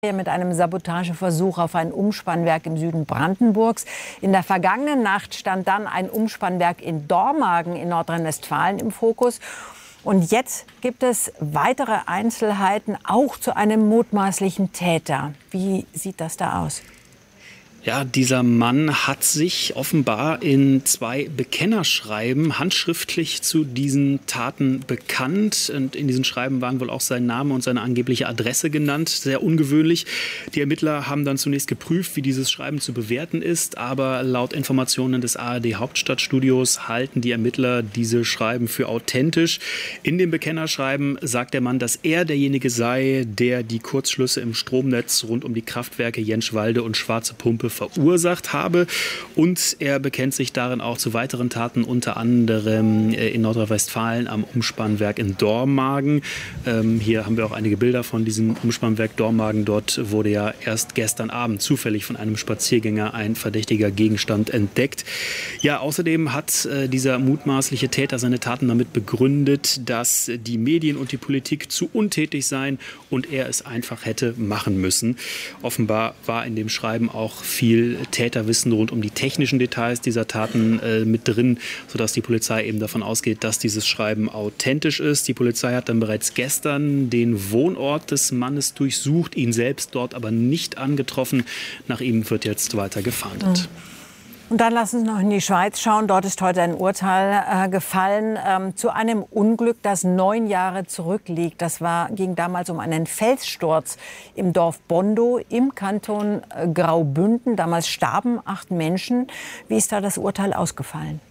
Mit einem Sabotageversuch auf ein Umspannwerk im Süden Brandenburgs. In der vergangenen Nacht stand dann ein Umspannwerk in Dormagen in Nordrhein-Westfalen im Fokus. Und jetzt gibt es weitere Einzelheiten, auch zu einem mutmaßlichen Täter. Wie sieht das da aus? Ja, dieser Mann hat sich offenbar in 2 Bekennerschreiben handschriftlich zu diesen Taten bekannt. Und in diesen Schreiben waren wohl auch sein Name und seine angebliche Adresse genannt. Sehr ungewöhnlich. Die Ermittler haben dann zunächst geprüft, wie dieses Schreiben zu bewerten ist. Aber laut Informationen des ARD Hauptstadtstudios halten die Ermittler diese Schreiben für authentisch. In dem Bekennerschreiben sagt der Mann, dass er derjenige sei, der die Kurzschlüsse im Stromnetz rund um die Kraftwerke Jentschwalde und Schwarze Pumpe verursacht habe. Und er bekennt sich darin auch zu weiteren Taten, unter anderem in Nordrhein-Westfalen am Umspannwerk in Dormagen. Hier haben wir auch einige Bilder von diesem Umspannwerk Dormagen. Dort wurde ja erst gestern Abend zufällig von einem Spaziergänger ein verdächtiger Gegenstand entdeckt. Ja, außerdem hat dieser mutmaßliche Täter seine Taten damit begründet, dass die Medien und die Politik zu untätig seien und er es einfach hätte machen müssen. Offenbar war in dem Schreiben auch viel Täterwissen rund um die technischen Details dieser Taten mit drin, sodass die Polizei eben davon ausgeht, dass dieses Schreiben authentisch ist. Die Polizei hat dann bereits gestern den Wohnort des Mannes durchsucht, ihn selbst dort aber nicht angetroffen. Nach ihm wird jetzt weiter gefahndet. Und dann lassen Sie uns noch in die Schweiz schauen. Dort ist heute ein Urteil gefallen zu einem Unglück, das 9 Jahre zurückliegt. Ging damals um einen Felssturz im Dorf Bondo im Kanton Graubünden. Damals starben 8 Menschen. Wie ist da das Urteil ausgefallen?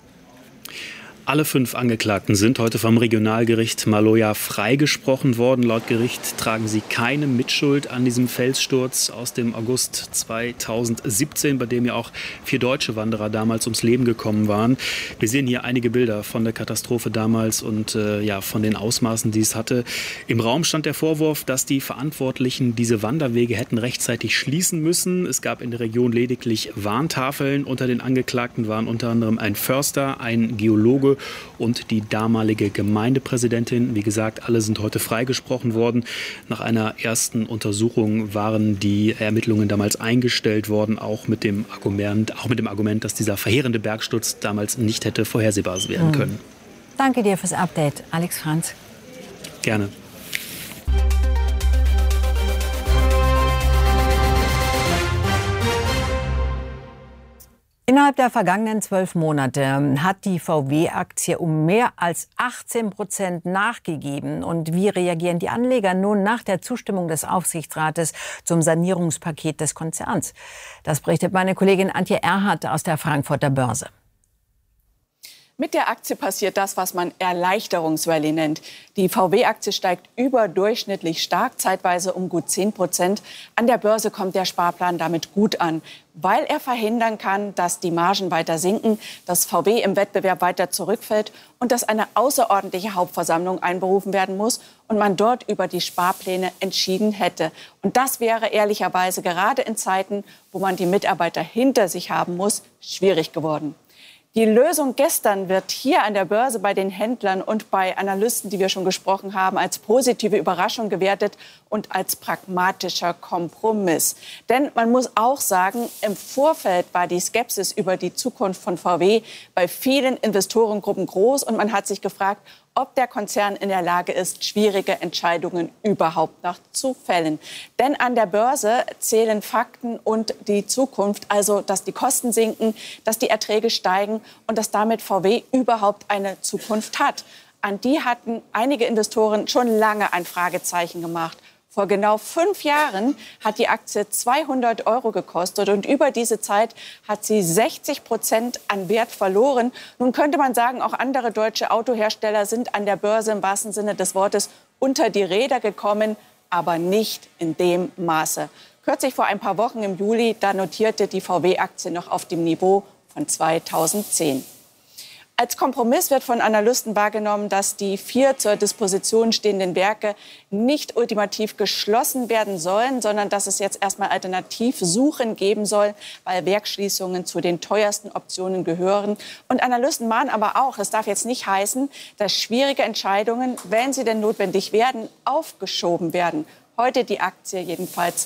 Alle 5 Angeklagten sind heute vom Regionalgericht Maloja freigesprochen worden. Laut Gericht tragen sie keine Mitschuld an diesem Felssturz aus dem August 2017, bei dem ja auch 4 deutsche Wanderer damals ums Leben gekommen waren. Wir sehen hier einige Bilder von der Katastrophe damals und von den Ausmaßen, die es hatte. Im Raum stand der Vorwurf, dass die Verantwortlichen diese Wanderwege hätten rechtzeitig schließen müssen. Es gab in der Region lediglich Warntafeln. Unter den Angeklagten waren unter anderem ein Förster, ein Geologe und die damalige Gemeindepräsidentin. Wie gesagt, alle sind heute freigesprochen worden. Nach einer ersten Untersuchung waren die Ermittlungen damals eingestellt worden, auch mit dem Argument, dass dieser verheerende Bergsturz damals nicht hätte vorhersehbar werden können. Danke dir fürs Update, Alex Franz. Gerne. Innerhalb der vergangenen 12 Monate hat die VW-Aktie um mehr als 18% nachgegeben. Und wie reagieren die Anleger nun nach der Zustimmung des Aufsichtsrates zum Sanierungspaket des Konzerns? Das berichtet meine Kollegin Antje Erhardt aus der Frankfurter Börse. Mit der Aktie passiert das, was man Erleichterungsrallye nennt. Die VW-Aktie steigt überdurchschnittlich stark, zeitweise um gut 10%. An der Börse kommt der Sparplan damit gut an, weil er verhindern kann, dass die Margen weiter sinken, dass VW im Wettbewerb weiter zurückfällt und dass eine außerordentliche Hauptversammlung einberufen werden muss und man dort über die Sparpläne entschieden hätte. Und das wäre ehrlicherweise gerade in Zeiten, wo man die Mitarbeiter hinter sich haben muss, schwierig geworden. Die Lösung gestern wird hier an der Börse bei den Händlern und bei Analysten, die wir schon gesprochen haben, als positive Überraschung gewertet und als pragmatischer Kompromiss. Denn man muss auch sagen, im Vorfeld war die Skepsis über die Zukunft von VW bei vielen Investorengruppen groß und man hat sich gefragt, ob der Konzern in der Lage ist, schwierige Entscheidungen überhaupt noch zu fällen. Denn an der Börse zählen Fakten und die Zukunft, also dass die Kosten sinken, dass die Erträge steigen und dass damit VW überhaupt eine Zukunft hat. An die hatten einige Investoren schon lange ein Fragezeichen gemacht. Vor genau 5 Jahren hat die Aktie 200 € gekostet und über diese Zeit hat sie 60% an Wert verloren. Nun könnte man sagen, auch andere deutsche Autohersteller sind an der Börse im wahrsten Sinne des Wortes unter die Räder gekommen, aber nicht in dem Maße. Kürzlich vor ein paar Wochen im Juli, da notierte die VW-Aktie noch auf dem Niveau von 2010. Als Kompromiss wird von Analysten wahrgenommen, dass die 4 zur Disposition stehenden Werke nicht ultimativ geschlossen werden sollen, sondern dass es jetzt erstmal Alternativsuchen geben soll, weil Werksschließungen zu den teuersten Optionen gehören. Und Analysten mahnen aber auch, das darf jetzt nicht heißen, dass schwierige Entscheidungen, wenn sie denn notwendig werden, aufgeschoben werden. Heute die Aktie jedenfalls